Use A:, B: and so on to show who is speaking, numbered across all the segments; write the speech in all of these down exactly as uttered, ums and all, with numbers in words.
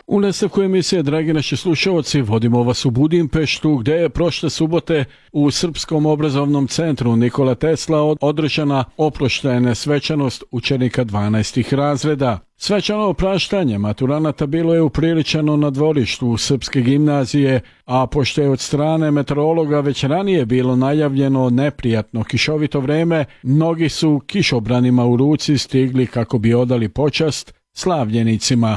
A: U nastavku emisije, dragi naši slušalci, vodimo vas u Budimpeštu, gdje je prošle subote u Srpskom obrazovnom centru Nikola Tesla održana oproštajna svečanost učenika dvanaestih razreda. Svečano opraštanje maturanata bilo je upriličeno na dvorištu Srpske gimnazije, a pošto je od strane meteorologa već ranije bilo najavljeno neprijatno kišovito vreme, mnogi su kišobranima u ruci stigli kako bi odali počast slavljenicima.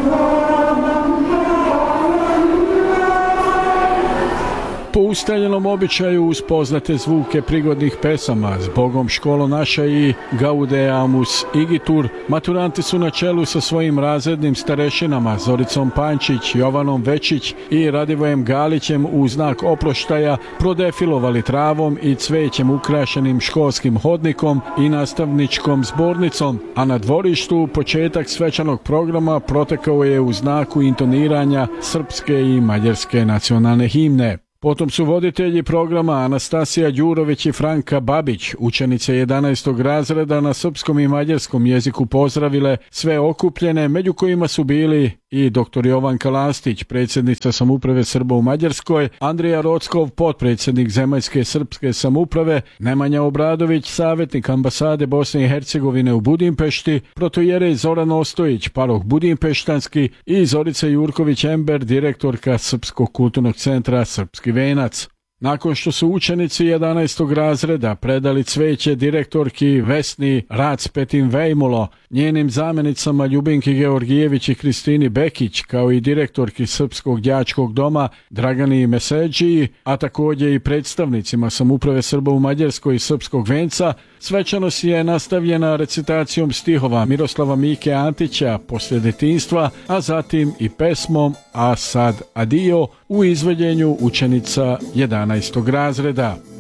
A: Po ustaljenom običaju uz poznate zvuke prigodnih pesama Zbogom školo naša i Gaudeamus igitur, maturanti su na čelu sa svojim razrednim starešinama Zoricom Pančić, Jovanom Večić i Radivojem Galićem u znak oproštaja prodefilovali travom i cvećem ukrašenim školskim hodnikom i nastavničkom zbornicom, a na dvorištu početak svečanog programa protekao je u znaku intoniranja srpske i mađarske nacionalne himne. Potom su voditelji programa Anastasija Đurović i Franka Babić, učenice jedanaestog razreda, na srpskom i mađarskom jeziku pozdravile sve okupljene, među kojima su bili i doktor Jovan Kalastić, predsjednica samouprave Srba u Mađarskoj, Andrija Rockov, potpredsjednik Zemaljske srpske samouprave, Nemanja Obradović, savjetnik ambasade Bosne i Hercegovine u Budimpešti, protojerej Zoran Ostojić, paroh Budimpeštanski i Zorica Jurković-Ember, direktorka Srpskog kulturnog centra Srpski Venac. Nakon što su učenici jedanaestog razreda predali cveće direktorki Vesni Racpetin Vejmulo, njenim zamjenicama Ljubinki Georgijević i Kristini Bekić, kao i direktorki Srpskog đačkog doma Dragani Meseđiji, a također i predstavnicima samouprave Srba u Mađarskoj i Srpskog Venca, svečanost je nastavljena recitacijom stihova Miroslava Mike Antića Poslije detinjstva, a zatim i pesmom A sad adio u izvođenju učenica jedanaestog razreda.